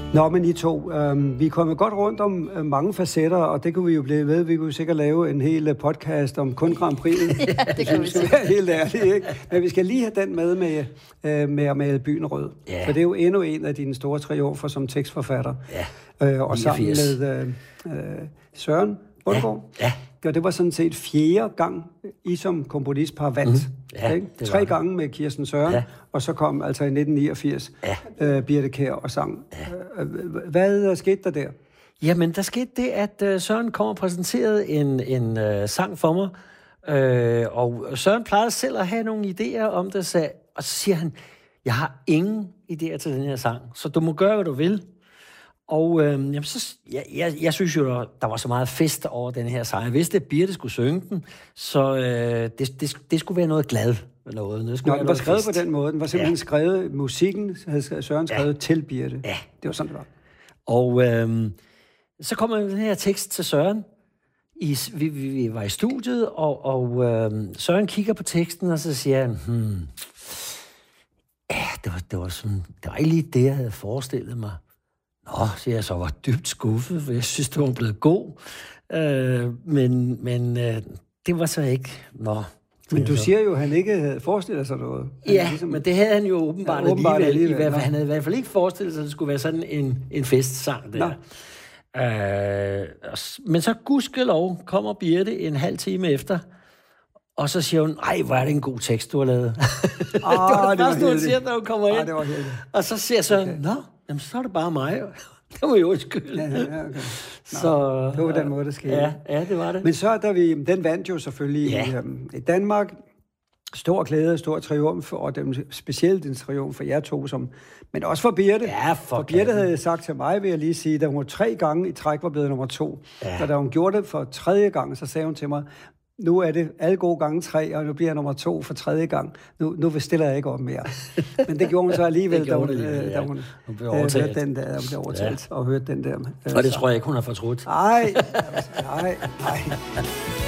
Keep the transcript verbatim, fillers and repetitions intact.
Nå, men I to, øh, vi er kommet godt rundt om øh, mange facetter, og det kunne vi jo blive ved. Vi kunne sikkert lave en hel podcast om kun Grand Prix. Ja, det kan vi sikkert. Være helt ærligt, ikke? Men vi skal lige have den med med, øh, med at male byen rød. Ja. For det er jo endnu en af dine store triumfer som tekstforfatter. Ja. Øh, og sammen med øh, øh, Søren Bundgaard. Ja. Ja. Og det var sådan set fjerde gang, I som komponistpar vandt. Mm. Ja, ikke? Tre det. gange med Kirsten Søren, ja. Og så kom altså i nitten niogfirs ja. øh, Birthe Kjær og sang. Ja. Hvad skete der der? Jamen, der skete det, at uh, Søren kom og præsenterede en, en uh, sang for mig. Uh, og Søren plejede selv at have nogle idéer om det, så, og så siger han, jeg har ingen idéer til den her sang, så du må gøre, hvad du vil. Og øh, jamen, så, jeg, jeg, jeg synes jo, der var så meget fest over den her sang. Jeg vidste, at Birthe skulle synge den, så øh, det, det, det skulle være noget glad. Noget. Det, Nå, det var skrevet fest. På den måde. Den var simpelthen ja. skrevet, musikken havde Søren skrevet ja. til Birthe. Ja. Det var sådan, det var. Og øh, så kom den her tekst til Søren. I, vi, vi, vi var i studiet, og, og øh, Søren kigger på teksten, og så siger han, hmm, ja, det var, det var, sådan, det var ikke lige det, jeg havde forestillet mig. Nå, siger jeg så, var dybt skuffet, for jeg synes, det var blevet god. Øh, men men øh, det var så ikke... Nå. Men du siger jo, at han ikke havde forestillet sig noget. Han ja, ligesom... men det havde han jo åbenbart, ja, åbenbart alligevel. alligevel. I hvert fald, han havde i hvert fald ikke forestillet sig, at det skulle være sådan en, en festsang der. Øh, men så gudskelov kommer Birthe en halv time efter, og så siger hun, ej, hvor er det en god tekst, du har lavet. Ah, det var det første, hun siger, når hun kommer ind. Ah, det var heldigt. Og så siger Søren, okay. Nå, jamen, så er det bare mig. Det var jo undskyld. Ja, ja, okay. Så, det var den måde, det skete. Ja, ja, det var det. Men så der vi, den vandt jo selvfølgelig ja. i, um, i Danmark. Stor glæde, stor triumf, og dem, specielt en triumf for jer to, som, men også for Birthe. Ja, for, for Birthe havde sagt til mig, vil jeg lige sige, da hun var tre gange i træk var blevet nummer to. Ja. Og da hun gjorde det for tredje gang, så sagde hun til mig, nu er det alle gode gange tre, og nu bliver jeg nummer to for tredje gang. Nu, nu stiller jeg ikke op mere. Men det gjorde hun så alligevel, da hun, det, ja. da hun, hun blev overtalt. Øh, den der, hun blev overtalt ja. og hørte den der. Og det tror jeg ikke, hun har fortrudt. Nej, nej, nej.